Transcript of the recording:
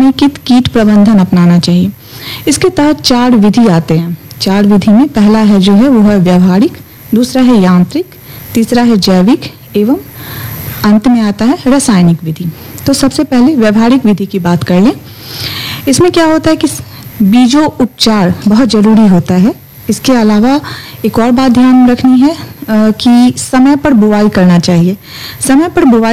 समेकित कीट प्रबंधन अपनाना चाहिए। इसके तहत 4 विधि आते हैं। 4 विधि में पहला है जो है वो है व्यवहारिक, दूसरा है यांत्रिक, तीसरा है जैविक एवं अंत में आता है रासायनिक विधि। तो सबसे पहले व्यवहारिक विधि की बात कर लें। इसमें क्या होता है कि बीजों उपचार बहुत जरूरी होता है। इसके अलावा एक और बात ध्यान रखनी है कि समय पर बुवाई करना चाहिए। समय पर बुवाई